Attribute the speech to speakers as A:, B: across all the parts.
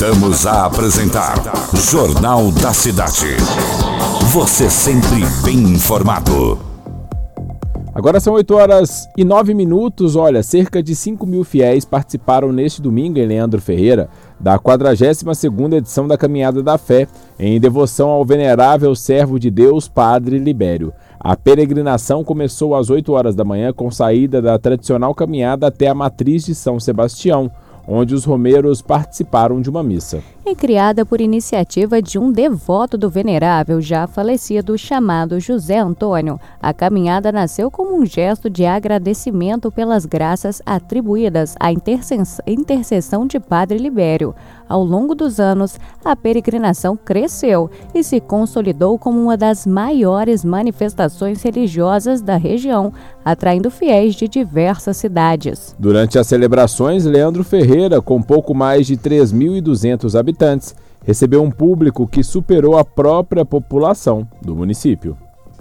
A: Voltamos a apresentar Jornal da Cidade. Você sempre bem informado.
B: Agora são 8h09. Olha, cerca de 5.000 fiéis participaram neste domingo em Leandro Ferreira da 42ª edição da Caminhada da Fé, em devoção ao venerável servo de Deus, Padre Libério. A peregrinação começou às 8 horas da manhã com saída da tradicional caminhada até a matriz de São Sebastião, onde os romeiros participaram de uma missa.
C: E criada por iniciativa de um devoto do venerável já falecido chamado José Antônio, a caminhada nasceu como um gesto de agradecimento pelas graças atribuídas à intercessão de Padre Libério. Ao longo dos anos, a peregrinação cresceu e se consolidou como uma das maiores manifestações religiosas da região, atraindo fiéis de diversas cidades.
B: Durante as celebrações, Leandro Ferreira, com pouco mais de 3.200 habitantes, recebeu um público que superou a própria população do município.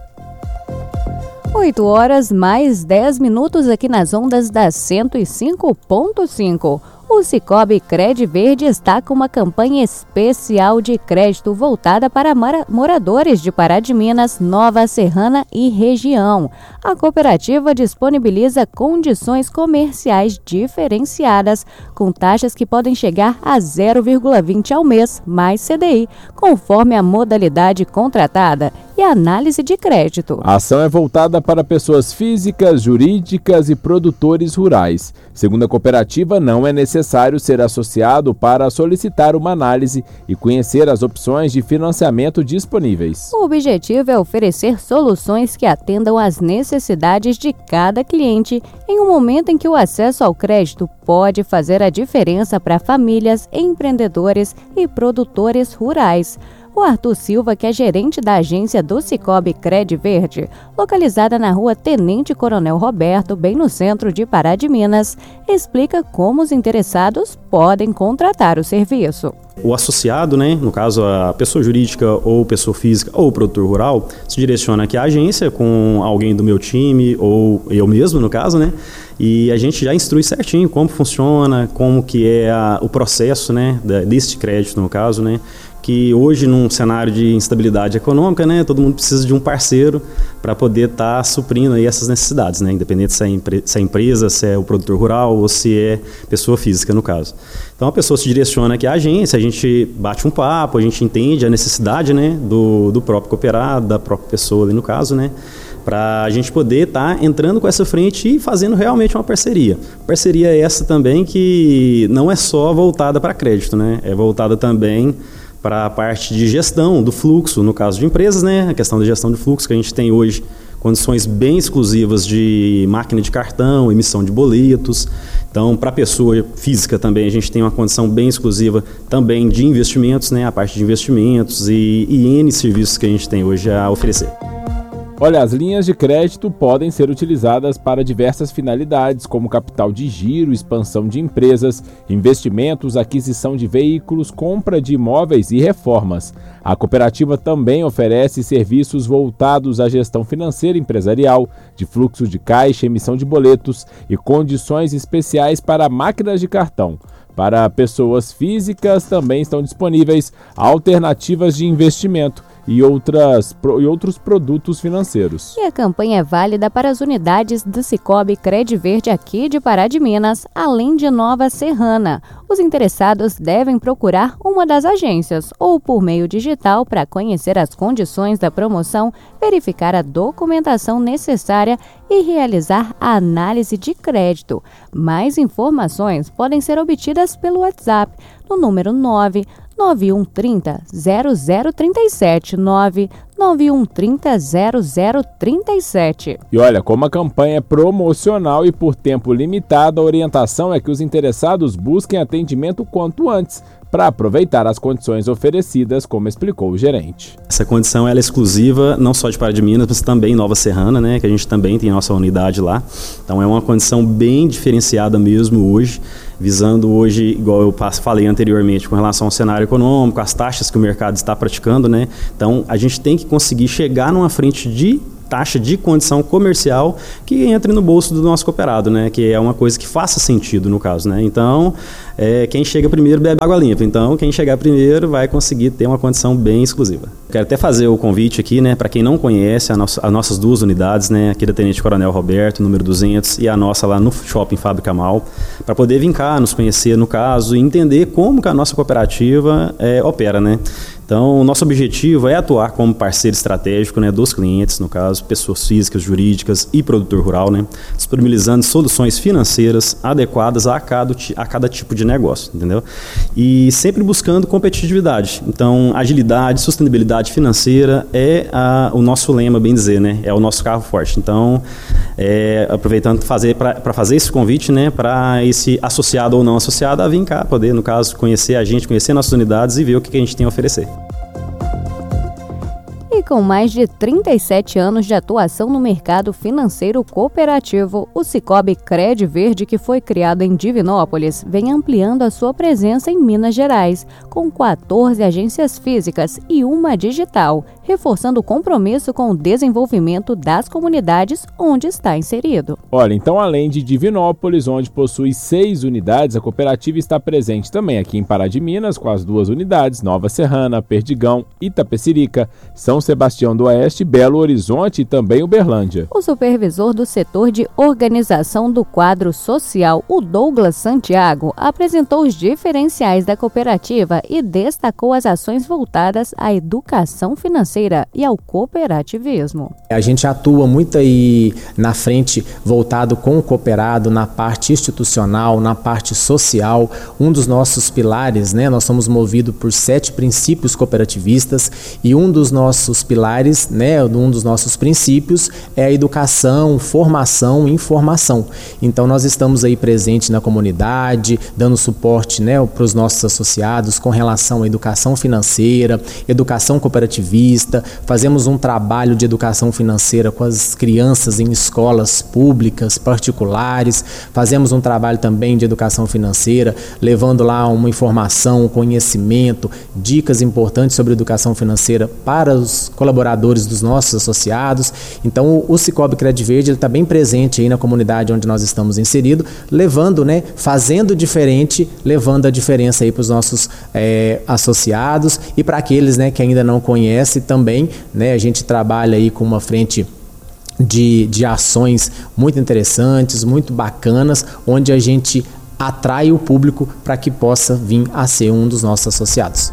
C: 8h mais 10 aqui nas ondas da 105.5. O Sicoob Cred Verde está com uma campanha especial de crédito voltada para moradores de Pará de Minas, Nova Serrana e região. A cooperativa disponibiliza condições comerciais diferenciadas, com taxas que podem chegar a 0,20 ao mês, mais CDI, conforme a modalidade contratada e análise de crédito.
B: A ação é voltada para pessoas físicas, jurídicas e produtores rurais. Segundo a cooperativa, não é necessário ser associado para solicitar uma análise e conhecer as opções de financiamento disponíveis.
C: O objetivo é oferecer soluções que atendam às necessidades de cada cliente em um momento em que o acesso ao crédito pode fazer a diferença para famílias, empreendedores e produtores rurais. O Arthur Silva, que é gerente da agência do Sicoob Cred Verde, localizada na rua Tenente Coronel Roberto, bem no centro de Pará de Minas, explica como os interessados podem contratar o serviço.
D: O associado, no caso a pessoa jurídica ou pessoa física ou produtor rural, se direciona aqui à agência com alguém do meu time ou eu mesmo, no caso, e a gente já instrui certinho como funciona, como que é o processo, deste crédito, no caso, que hoje, num cenário de instabilidade econômica, todo mundo precisa de um parceiro para poder estar suprindo aí essas necessidades, independente se é empresa, se é o produtor rural ou se é pessoa física, no caso. Então, a pessoa se direciona aqui à agência, a gente bate um papo, a gente entende a necessidade do próprio cooperado, da própria pessoa ali, no caso, para a gente poder estar entrando com essa frente e fazendo realmente uma parceria. Parceria essa também que não é só voltada para crédito, é voltada também para a parte de gestão do fluxo, no caso de empresas, a questão da gestão de fluxo, que a gente tem hoje condições bem exclusivas de máquina de cartão, emissão de boletos. Então, para a pessoa física também, a gente tem uma condição bem exclusiva também de investimentos, a parte de investimentos e N serviços que a gente tem hoje a oferecer.
B: Olha, as linhas de crédito podem ser utilizadas para diversas finalidades, como capital de giro, expansão de empresas, investimentos, aquisição de veículos, compra de imóveis e reformas. A cooperativa também oferece serviços voltados à gestão financeira empresarial, de fluxo de caixa, emissão de boletos e condições especiais para máquinas de cartão. Para pessoas físicas também estão disponíveis alternativas de investimento e outros produtos financeiros.
C: E a campanha é válida para as unidades do Sicoob Cred Verde aqui de Pará de Minas, além de Nova Serrana. Os interessados devem procurar uma das agências ou por meio digital para conhecer as condições da promoção, verificar a documentação necessária e realizar a análise de crédito. Mais informações podem ser obtidas pelo WhatsApp no número 99130 0037 99130 0037.
B: E olha, como a campanha é promocional e por tempo limitado, a orientação é que os interessados busquem atendimento quanto antes para aproveitar as condições oferecidas, como explicou o gerente.
D: Essa condição ela é exclusiva não só de Pará de Minas, mas também Nova Serrana, que a gente também tem nossa unidade lá. Então é uma condição bem diferenciada mesmo hoje, visando hoje, igual eu falei anteriormente, com relação ao cenário econômico, as taxas que o mercado está praticando, Então a gente tem que conseguir chegar numa frente de taxa de condição comercial que entre no bolso do nosso cooperado, né? Que é uma coisa que faça sentido no caso, né? Então, quem chega primeiro bebe água limpa. Então, quem chegar primeiro vai conseguir ter uma condição bem exclusiva. Quero até fazer o convite aqui, né? Para quem não conhece as nossas duas unidades, né? Aqui da Tenente Coronel Roberto, número 200, e a nossa lá no Shopping Fábrica Mal, para poder vir cá, nos conhecer no caso e entender como que a nossa cooperativa opera, né? Então, o nosso objetivo é atuar como parceiro estratégico, né, dos clientes, no caso, pessoas físicas, jurídicas e produtor rural, né, disponibilizando soluções financeiras adequadas a cada tipo de negócio, entendeu? E sempre buscando competitividade. Então, agilidade, sustentabilidade financeira é o nosso lema, bem dizer, né, é o nosso carro forte. Então, aproveitando para fazer esse convite, né, para esse associado ou não associado a vir cá, poder, no caso, conhecer a gente, conhecer nossas unidades e ver o que a gente tem a oferecer.
C: E com mais de 37 anos de atuação no mercado financeiro cooperativo, o Sicoob Credverde, que foi criado em Divinópolis, vem ampliando a sua presença em Minas Gerais, com 14 agências físicas e uma digital, reforçando o compromisso com o desenvolvimento das comunidades onde está inserido.
B: Olha, então além de Divinópolis, onde possui 6 unidades, a cooperativa está presente também aqui em Pará de Minas, com as 2 unidades, Nova Serrana, Perdigão, Itapecerica, São Sebastião do Oeste, Belo Horizonte e também Uberlândia.
C: O supervisor do setor de organização do quadro social, o Douglas Santiago, apresentou os diferenciais da cooperativa e destacou as ações voltadas à educação financeira e ao cooperativismo.
E: A gente atua muito aí na frente voltado com o cooperado, na parte institucional, na parte social. Um dos nossos pilares, né, nós somos movidos por 7 princípios cooperativistas e um dos nossos pilares, né, um dos nossos princípios é a educação, formação e informação. Então nós estamos aí presentes na comunidade, dando suporte, né, para os nossos associados com relação à educação financeira, educação cooperativista, fazemos um trabalho de educação financeira com as crianças em escolas públicas, particulares, fazemos um trabalho também de educação financeira, levando lá uma informação, um conhecimento, dicas importantes sobre educação financeira para os colaboradores dos nossos associados. Então o Sicoob Credverde está bem presente aí na comunidade onde nós estamos inseridos, levando, né, fazendo diferente, levando a diferença aí para os nossos associados e para aqueles, né, que ainda não conhecem também, né, a gente trabalha aí com uma frente de ações muito interessantes, muito bacanas, onde a gente atrai o público para que possa vir a ser um dos nossos associados.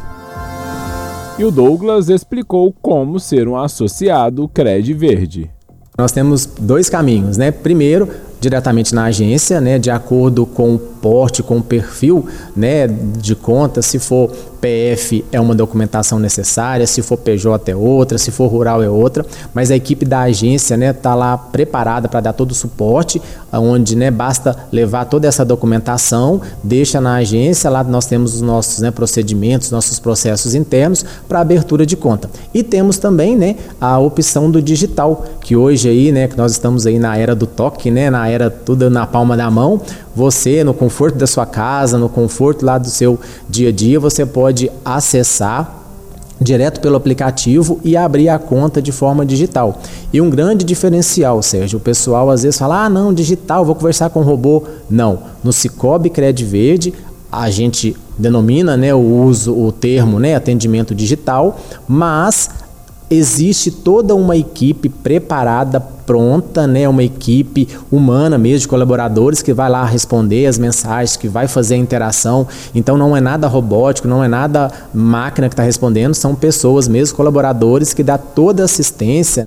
B: E o Douglas explicou como ser um associado Credverde.
E: Nós temos 2 caminhos, né? Primeiro, diretamente na agência, né, de acordo com o porte, com o perfil, né, de conta. Se for PF é uma documentação necessária, se for PJ é outra, se for rural é outra, mas a equipe da agência, né, tá lá preparada para dar todo o suporte, onde, né, basta levar toda essa documentação, deixa na agência, lá nós temos os nossos, né, procedimentos, nossos processos internos para abertura de conta. E temos também, né, a opção do digital, que hoje aí, né, que nós estamos aí na era do toque, né, na era tudo na palma da mão. Você, no conforto da sua casa, no conforto lá do seu dia a dia, você pode acessar direto pelo aplicativo e abrir a conta de forma digital. E um grande diferencial, Sérgio, o pessoal às vezes fala, não, digital, vou conversar com o robô. Não, no Sicoob Credverde a gente denomina, né, o termo, né, atendimento digital, mas existe toda uma equipe preparada, pronta, né, uma equipe humana mesmo, de colaboradores que vai lá responder as mensagens, que vai fazer a interação. Então não é nada robótico, não é nada máquina que está respondendo, são pessoas mesmo, colaboradores que dão toda a assistência.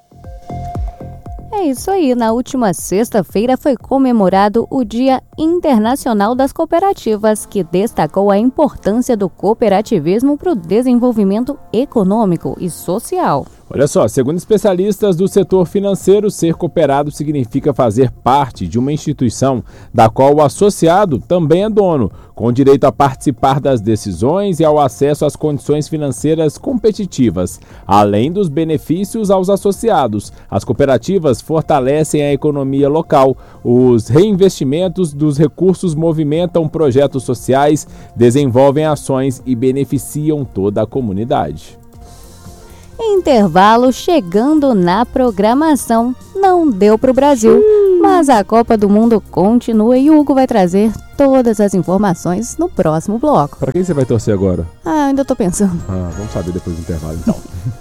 C: É isso aí, na última sexta-feira foi comemorado o Dia Internacional das Cooperativas, que destacou a importância do cooperativismo para o desenvolvimento econômico e social.
B: Olha só, segundo especialistas do setor financeiro, ser cooperado significa fazer parte de uma instituição da qual o associado também é dono, com direito a participar das decisões e ao acesso às condições financeiras competitivas. Além dos benefícios aos associados, as cooperativas fortalecem a economia local, os reinvestimentos dos recursos movimentam projetos sociais, desenvolvem ações e beneficiam toda a comunidade.
C: Intervalo chegando na programação. Não deu pro Brasil, mas a Copa do Mundo continua e o Hugo vai trazer todas as informações no próximo bloco.
B: Pra quem você vai torcer agora?
C: Ainda tô pensando.
B: Vamos saber depois do intervalo então.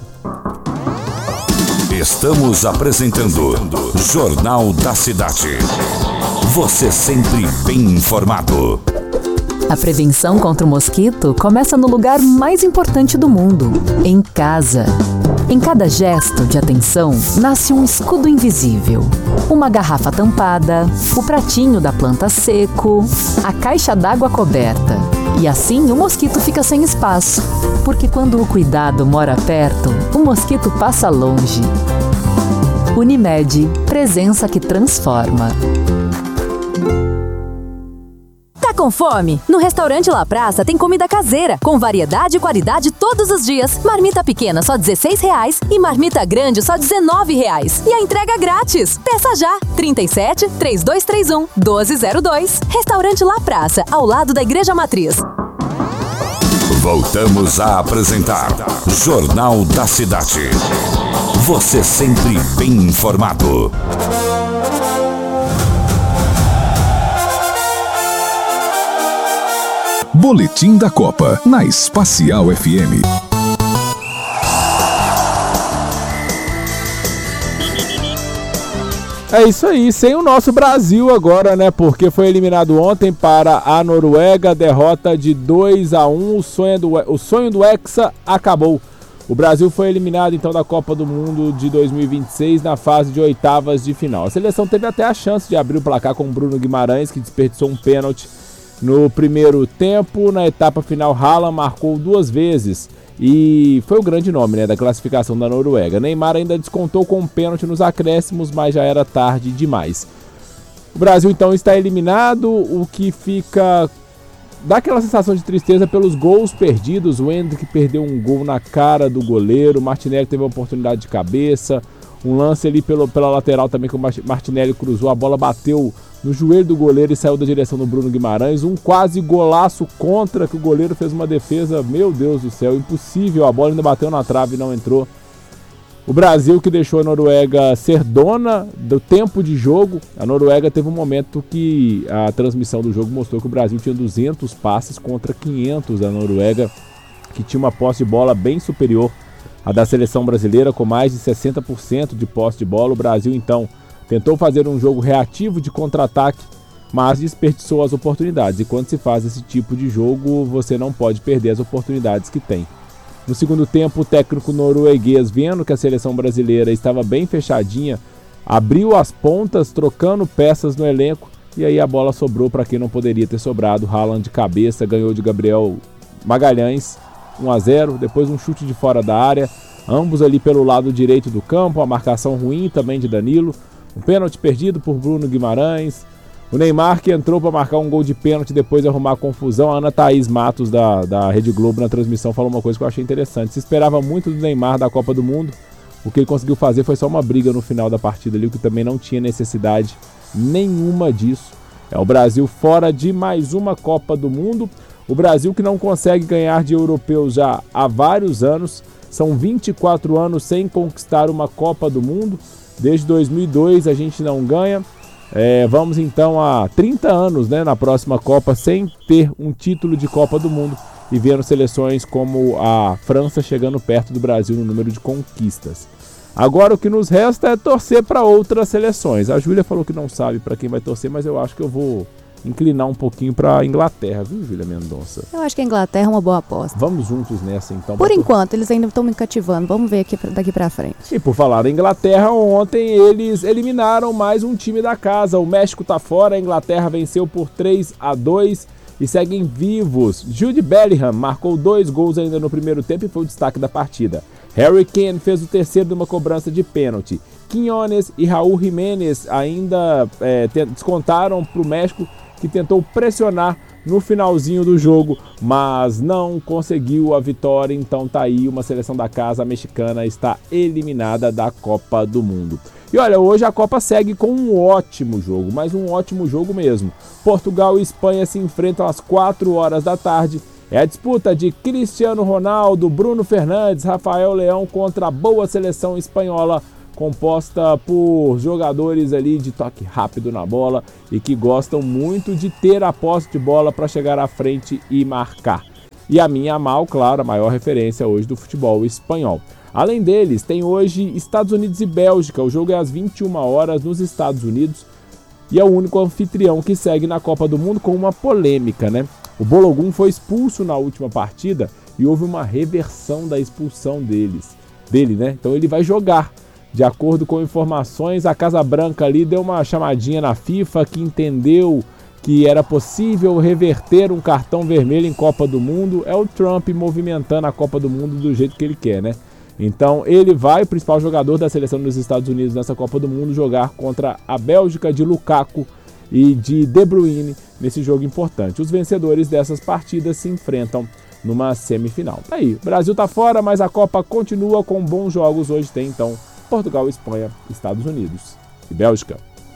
A: Estamos apresentando Jornal da Cidade. Você sempre bem informado.
F: A prevenção contra o mosquito começa no lugar mais importante do mundo, em casa. Em cada gesto de atenção, nasce um escudo invisível. Uma garrafa tampada, o pratinho da planta seco, a caixa d'água coberta. E assim o mosquito fica sem espaço, porque quando o cuidado mora perto, o mosquito passa longe. Unimed, presença que transforma.
G: Tá com fome? No restaurante La Praça tem comida caseira, com variedade e qualidade todos os dias. Marmita pequena só R$16 e marmita grande só R$19. E a entrega grátis. Peça já! 37 3231 1202. Restaurante La Praça, ao lado da Igreja Matriz.
A: Voltamos a apresentar Jornal da Cidade. Você sempre bem informado.
H: Boletim da Copa, na Espacial FM.
B: É isso aí, sem o nosso Brasil agora, né? Porque foi eliminado ontem para a Noruega, derrota de 2-1, o sonho do Hexa acabou. O Brasil foi eliminado então da Copa do Mundo de 2026 na fase de oitavas de final. A seleção teve até a chance de abrir o placar com o Bruno Guimarães, que desperdiçou um pênalti no primeiro tempo. Na etapa final, Haaland marcou 2 vezes e foi o grande nome, né, da classificação da Noruega. Neymar ainda descontou com um pênalti nos acréscimos, mas já era tarde demais. O Brasil então está eliminado, o que fica... dá aquela sensação de tristeza pelos gols perdidos. O Endrick perdeu um gol na cara do goleiro, o Martinelli teve uma oportunidade de cabeça, um lance ali pela lateral também que o Martinelli cruzou, a bola bateu no joelho do goleiro e saiu da direção do Bruno Guimarães, um quase golaço contra, que o goleiro fez uma defesa, meu Deus do céu, impossível, a bola ainda bateu na trave e não entrou. O Brasil que deixou a Noruega ser dona do tempo de jogo. A Noruega teve um momento que a transmissão do jogo mostrou que o Brasil tinha 200 passes contra 500 da Noruega, que tinha uma posse de bola bem superior à da seleção brasileira, com mais de 60% de posse de bola. O Brasil então tentou fazer um jogo reativo de contra-ataque, mas desperdiçou as oportunidades. E quando se faz esse tipo de jogo, você não pode perder as oportunidades que tem. No segundo tempo, o técnico norueguês, vendo que a seleção brasileira estava bem fechadinha, abriu as pontas, trocando peças no elenco, e aí a bola sobrou para quem não poderia ter sobrado. Haaland de cabeça, ganhou de Gabriel Magalhães, 1-0, depois um chute de fora da área, ambos ali pelo lado direito do campo, a marcação ruim também de Danilo, um pênalti perdido por Bruno Guimarães. O Neymar, que entrou para marcar um gol de pênalti depois de arrumar confusão. A Ana Thaís Matos, da Rede Globo, na transmissão, falou uma coisa que eu achei interessante. Se esperava muito do Neymar da Copa do Mundo. O que ele conseguiu fazer foi só uma briga no final da partida ali, o que também não tinha necessidade nenhuma disso. É o Brasil fora de mais uma Copa do Mundo. O Brasil que não consegue ganhar de europeus já há vários anos. São 24 anos sem conquistar uma Copa do Mundo. Desde 2002 a gente não ganha. Vamos então a 30 anos, né, na próxima Copa sem ter um título de Copa do Mundo e vendo seleções como a França chegando perto do Brasil no número de conquistas. Agora o que nos resta é torcer para outras seleções. A Júlia falou que não sabe para quem vai torcer, mas eu acho que eu vou inclinar um pouquinho para a Inglaterra, viu, Júlia Mendonça?
C: Eu acho que a Inglaterra é uma boa aposta.
B: Vamos juntos nessa então.
C: Por enquanto, eles ainda estão me cativando. Vamos ver aqui daqui para frente.
B: E por falar da Inglaterra, ontem eles eliminaram mais um time da casa. O México tá fora, a Inglaterra venceu por 3-2 e seguem vivos. Jude Bellingham marcou 2 gols ainda no primeiro tempo e foi o destaque da partida. Harry Kane fez o terceiro de uma cobrança de pênalti. Quiñones e Raúl Jiménez ainda descontaram para o México, que tentou pressionar no finalzinho do jogo, mas não conseguiu a vitória. Então tá aí, uma seleção da casa mexicana está eliminada da Copa do Mundo. E olha, hoje a Copa segue com um ótimo jogo, mas um ótimo jogo mesmo. Portugal e Espanha se enfrentam às 4 horas da tarde É a disputa de Cristiano Ronaldo, Bruno Fernandes, Rafael Leão contra a boa seleção espanhola, composta por jogadores ali de toque rápido na bola e que gostam muito de ter a posse de bola para chegar à frente e marcar. E a Yamal, claro, a maior referência hoje do futebol espanhol. Além deles, tem hoje Estados Unidos e Bélgica. O jogo é às 21 horas nos Estados Unidos e é o único anfitrião que segue na Copa do Mundo com uma polêmica, né? O Balogun foi expulso na última partida e houve uma reversão da expulsão dele, né? Então ele vai jogar. De acordo com informações, a Casa Branca ali deu uma chamadinha na FIFA que entendeu que era possível reverter um cartão vermelho em Copa do Mundo. É o Trump movimentando a Copa do Mundo do jeito que ele quer, né? Então ele vai, o principal jogador da seleção dos Estados Unidos nessa Copa do Mundo, jogar contra a Bélgica de Lukaku e de De Bruyne nesse jogo importante. Os vencedores dessas partidas se enfrentam numa semifinal. Aí, o Brasil tá fora, mas a Copa continua com bons jogos. Hoje tem então Portugal, Espanha, Estados Unidos e Bélgica.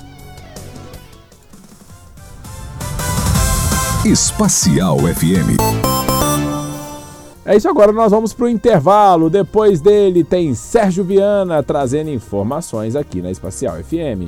H: Espacial FM.
B: É isso, agora nós vamos para o intervalo. Depois dele tem Sérgio Viana trazendo informações aqui na Espacial FM.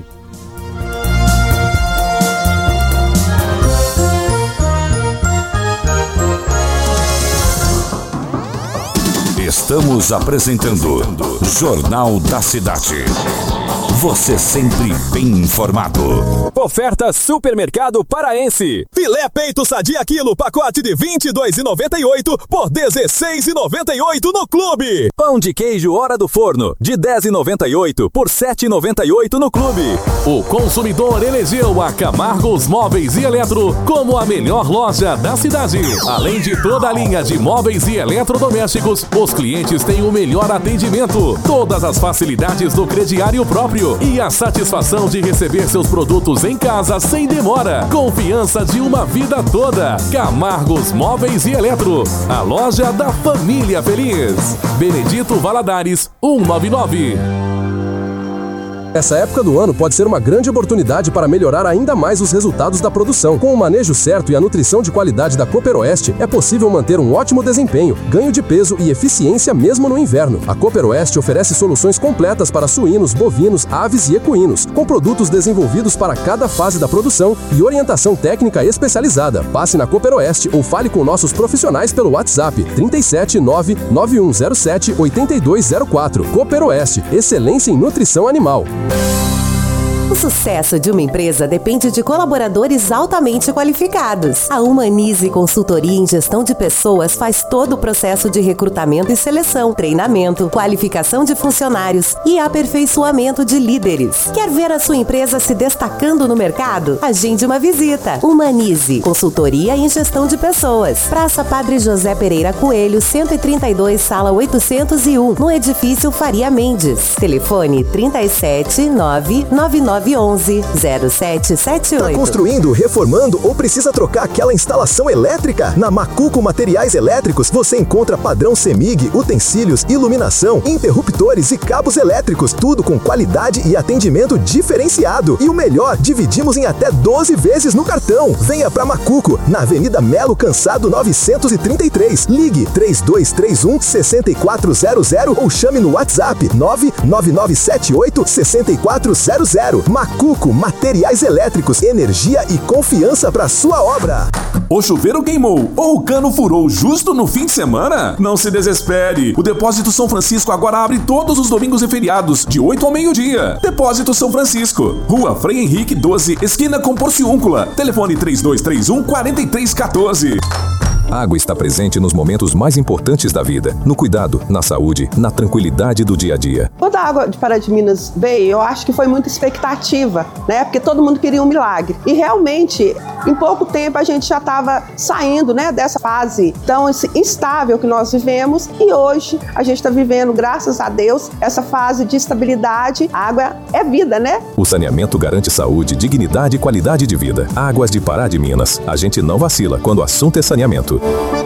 A: Estamos apresentando Jornal da Cidade. Você sempre bem informado.
I: Oferta Supermercado Paraense. Filé peito sadia quilo, pacote de R$ 22,98 por R$ 16,98 no clube. Pão de queijo Hora do Forno, de R$ 10,98 por R$ 7,98 no clube. O consumidor elegeu a Camargos Móveis e Eletro como a melhor loja da cidade. Além de toda a linha de móveis e eletrodomésticos, os clientes têm o melhor atendimento, todas as facilidades do crediário próprio e a satisfação de receber seus produtos em casa sem demora. Confiança de uma vida toda. Camargos Móveis e Eletro, a loja da família feliz. Benedito Valadares, 199.
J: Essa época do ano pode ser uma grande oportunidade para melhorar ainda mais os resultados da produção. Com o manejo certo e a nutrição de qualidade da Cooper Oeste, é possível manter um ótimo desempenho, ganho de peso e eficiência mesmo no inverno. A Cooper Oeste oferece soluções completas para suínos, bovinos, aves e equinos, com produtos desenvolvidos para cada fase da produção e orientação técnica especializada. Passe na Cooper Oeste ou fale com nossos profissionais pelo WhatsApp 37991078204. Cooper Oeste, excelência em nutrição animal.
K: O sucesso de uma empresa depende de colaboradores altamente qualificados. A Humanize Consultoria em Gestão de Pessoas faz todo o processo de recrutamento e seleção, treinamento, qualificação de funcionários e aperfeiçoamento de líderes. Quer ver a sua empresa se destacando no mercado? Agende uma visita. Humanize Consultoria em Gestão de Pessoas. Praça Padre José Pereira Coelho, 132, sala 801, no edifício Faria Mendes. Telefone 37999110778.
L: Tá construindo, reformando ou precisa trocar aquela instalação elétrica? Na Macuco Materiais Elétricos você encontra padrão CEMIG, utensílios, iluminação, interruptores e cabos elétricos, tudo com qualidade e atendimento diferenciado. E o melhor, dividimos em até 12 vezes no cartão. Venha pra Macuco, na Avenida Melo Cansado 933. Ligue 3231-6400 ou chame no WhatsApp 99978-6400. Macuco Materiais Elétricos, energia e confiança para sua obra.
M: O chuveiro queimou ou o cano furou justo no fim de semana? Não se desespere. O Depósito São Francisco agora abre todos os domingos e feriados, de 8 ao meio-dia. Depósito São Francisco, Rua Frei Henrique 12, esquina com Porciúncula. Telefone 3231-4314.
H: A água está presente nos momentos mais importantes da vida, no cuidado, na saúde, na tranquilidade do dia a dia.
N: Quando a água de Pará de Minas veio, eu acho que foi muita expectativa, né? Porque todo mundo queria um milagre. E realmente, em pouco tempo, a gente já estava saindo, né, dessa fase tão instável que nós vivemos. E hoje, a gente está vivendo, graças a Deus, essa fase de estabilidade. A água é vida, né?
H: O saneamento garante saúde, dignidade e qualidade de vida. Águas de Pará de Minas. A gente não vacila quando o assunto é saneamento.